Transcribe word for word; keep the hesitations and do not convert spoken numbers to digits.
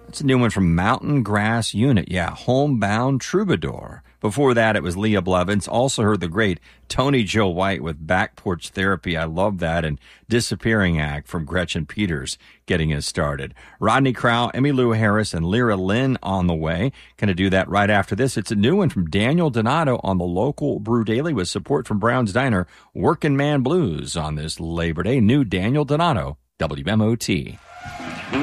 It's a new one from Mountain Grass Unit. Yeah, Homebound Troubadour. Before that, it was Leah Blevins. Also heard the great Tony Joe White with Back Porch Therapy. I love that. And Disappearing Act from Gretchen Peters getting us started. Rodney Crowell, Emmylou Harris, and Lyra Lynn on the way. Going to do that right after this. It's a new one from Daniel Donato on the local Brew Daily with support from Brown's Diner. Working Man Blues on this Labor Day. New Daniel Donato, W M O T.